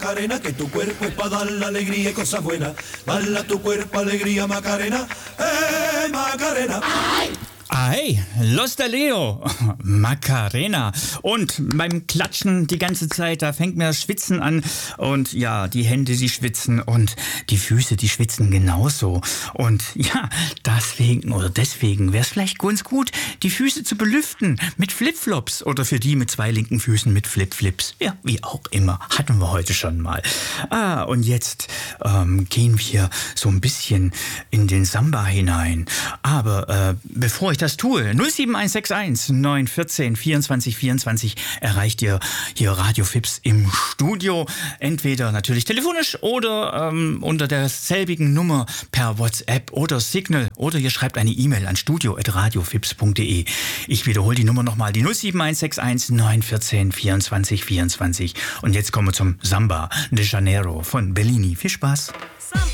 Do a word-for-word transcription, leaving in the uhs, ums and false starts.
Macarena, que tu cuerpo es para dar la alegría y cosas buenas. Dale a tu cuerpo alegría, Macarena, eh, Macarena. Ay, Los de Leo, Macarena. Und beim Klatschen die ganze Zeit, da fängt mir das Schwitzen an. Und ja, die Hände, die schwitzen und die Füße, die schwitzen genauso. Und ja, deswegen oder deswegen wäre es vielleicht ganz gut, die Füße zu belüften mit Flipflops oder für die mit zwei linken Füßen mit Flipflips. Ja, wie auch immer, hatten wir heute schon mal. Ah, und jetzt ähm, gehen wir so ein bisschen in den Samba hinein. Aber äh, bevor ich das tue, null sieben eins sechs eins neun eins vier vierundzwanzig vierundzwanzig erreicht ihr hier Radio Fips im Studio. Entweder natürlich telefonisch oder ähm, unter derselbigen Nummer per WhatsApp oder Signal. Oder ihr schreibt eine E-Mail an studio at radiofips punkt de. Ich wiederhole die Nummer nochmal, die null sieben eins sechs eins neun eins vier vierundzwanzig vierundzwanzig. Und jetzt kommen wir zum Samba de Janeiro von Bellini. Viel Spaß!